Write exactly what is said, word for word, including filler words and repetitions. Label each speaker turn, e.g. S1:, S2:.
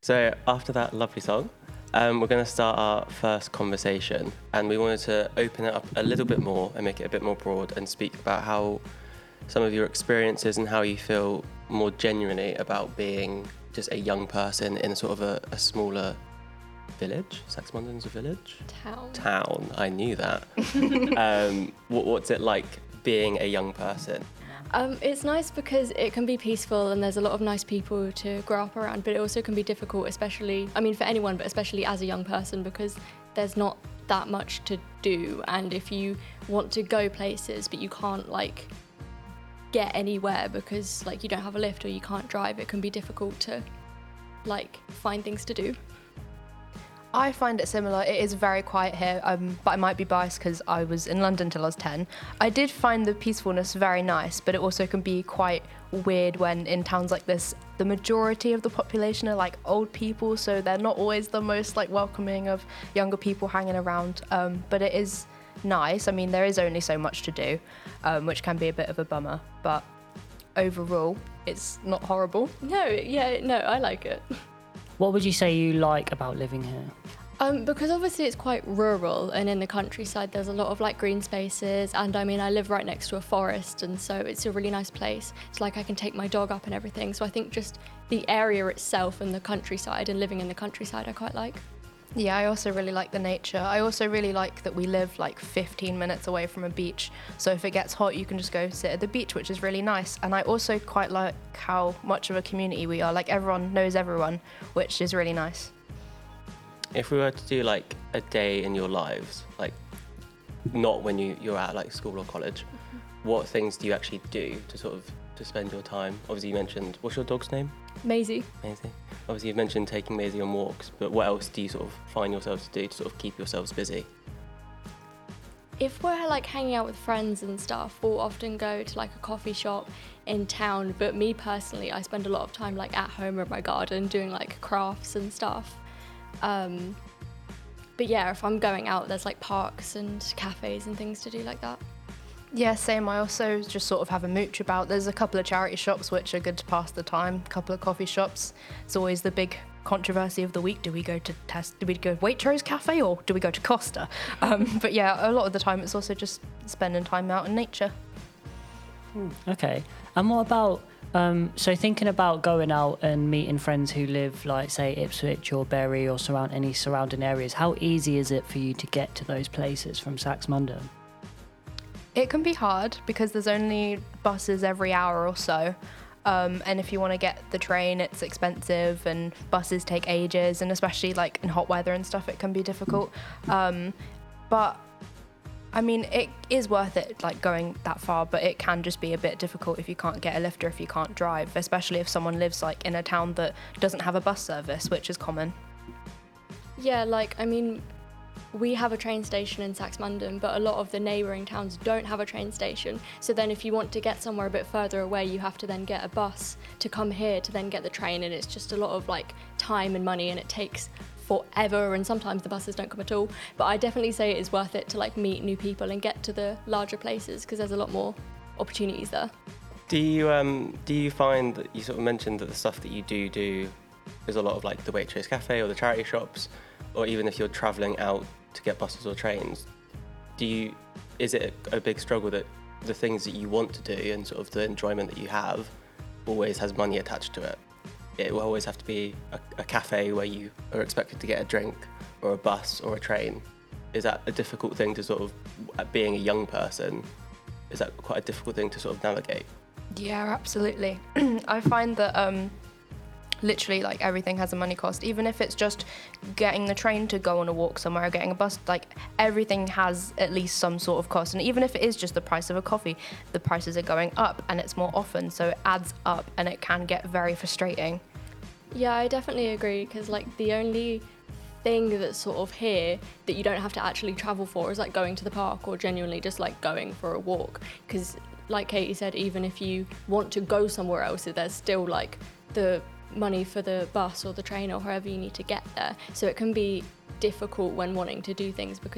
S1: So after that lovely song, um, we're going to start our first conversation, and we wanted to open it up a little bit more and make it a bit more broad and speak about how some of your experiences and how you feel more genuinely about being just a young person in a sort of a, a smaller village. Saxmundham's a village?
S2: Town.
S1: Town, I knew that. um, what, what's it like being a young person?
S2: Um, it's nice because it can be peaceful and there's a lot of nice people to grow up around, but it also can be difficult, especially, I mean, for anyone, but especially as a young person, because there's not that much to do. And if you want to go places, but you can't, like, get anywhere because, like, you don't have a lift or you can't drive, it can be difficult to, like, find things to do.
S3: I find it similar. It is very quiet here, um, but I might be biased because I was in London till I was ten. I did find the peacefulness very nice, but it also can be quite weird when in towns like this, the majority of the population are like old people, so they're not always the most like welcoming of younger people hanging around. Um, but it is nice. I mean, there is only so much to do, um, which can be a bit of a bummer, but overall, it's not horrible.
S2: No, yeah, no, I like it.
S4: What would you say you like about living here?
S2: Um, because obviously it's quite rural, and in the countryside there's a lot of like green spaces, and I mean I live right next to a forest, and so it's a really nice place. It's like I can take my dog up and everything, so I think just the area itself and the countryside and living in the countryside I quite like.
S3: Yeah, I also really like the nature. I also really like that we live like fifteen minutes away from a beach, so if it gets hot you can just go sit at the beach, which is really nice. And I also quite like how much of a community we are, like everyone knows everyone, which is really nice.
S1: If we were to do like a day in your lives, like not when you, you're at like school or college, mm-hmm. what things do you actually do to sort of to spend your time? Obviously you mentioned, what's your dog's name?
S2: Maisie.
S1: Maisie. Obviously you've mentioned taking Maisie on walks, but what else do you sort of find yourselves to do to sort of keep yourselves busy?
S2: If we're like hanging out with friends and stuff, we'll often go to like a coffee shop in town, but me personally, I spend a lot of time like at home in my garden doing like crafts and stuff. Um, but yeah, if I'm going out, there's like parks and cafes and things to do like that.
S3: Yeah, same. I also just sort of have a mooch about. There's a couple of charity shops which are good to pass the time, a couple of coffee shops. It's always the big controversy of the week. Do we go to test, do we go to Waitrose Cafe or do we go to Costa? Um, but yeah, a lot of the time it's also just spending time out in nature.
S4: Okay. And what about, um, so thinking about going out and meeting friends who live like, say, Ipswich or Bury or surround any surrounding areas, how easy is it for you to get to those places from Saxmundham?
S3: It can be hard because there's only buses every hour or so. Um, and if you want to get the train, it's expensive and buses take ages, and especially like in hot weather and stuff, it can be difficult. Um, but I mean, it is worth it like going that far, but it can just be a bit difficult if you can't get a lift or if you can't drive, especially if someone lives like in a town that doesn't have a bus service, which is common.
S2: Yeah, like, I mean, we have a train station in Saxmundham, but a lot of the neighbouring towns don't have a train station. So then if you want to get somewhere a bit further away, you have to then get a bus to come here to then get the train, and it's just a lot of like time and money, and it takes forever, and sometimes the buses don't come at all. But I definitely say it is worth it to like meet new people and get to the larger places because there's a lot more opportunities there.
S1: Do you um do you find that you sort of mentioned that the stuff that you do do is a lot of like the Waitrose Cafe or the charity shops, or even if you're travelling out to get buses or trains, do you is it a, a big struggle that the things that you want to do and sort of the enjoyment that you have always has money attached to it? It will always have to be a, a cafe where you are expected to get a drink, or a bus or a train. Is that a difficult thing to sort of, being a young person, is that quite a difficult thing to sort of navigate?
S3: Yeah, absolutely. I find that um, literally like everything has a money cost, even if it's just getting the train to go on a walk somewhere or getting a bus, like everything has at least some sort of cost. And even if it is just the price of a coffee, the prices are going up and it's more often, so it adds up and it can get very frustrating.
S2: Yeah, I definitely agree, because like the only thing that's sort of here that you don't have to actually travel for is like going to the park or genuinely just like going for a walk, because like Katie said, even if you want to go somewhere else, there's still like the money for the bus or the train or however you need to get there. So it can be difficult when wanting to do things because